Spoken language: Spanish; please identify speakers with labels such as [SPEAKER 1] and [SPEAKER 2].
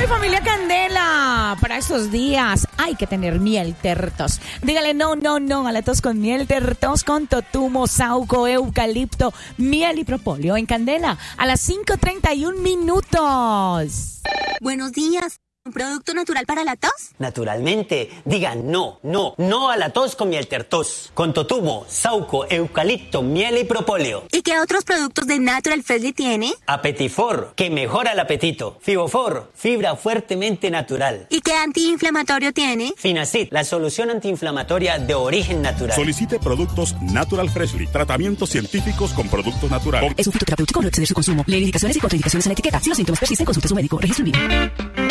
[SPEAKER 1] mi familia Candela, para estos días hay que tener miel tertos. Dígale no a la tos con miel tertos con totumo, sauco, eucalipto, miel y propóleo en Candela a las 5:31 minutos.
[SPEAKER 2] Buenos días. ¿Un producto natural para la tos?
[SPEAKER 3] Naturalmente. Digan no a la tos con miel tertos. Con totumo, sauco, eucalipto, miel y propóleo.
[SPEAKER 2] ¿Y qué otros productos de Natural Freshly tiene?
[SPEAKER 3] Apetifor, que mejora el apetito. Fibofor, fibra fuertemente natural.
[SPEAKER 2] ¿Y qué antiinflamatorio tiene?
[SPEAKER 3] Finacid, la solución antiinflamatoria de origen natural.
[SPEAKER 4] Solicite productos Natural Freshly. Tratamientos científicos con productos naturales.
[SPEAKER 5] Es un fitoterapéutico, no exceder su consumo. Lee indicaciones y contraindicaciones en la etiqueta. Si los síntomas persisten, consulte a su médico. Registro en vivo.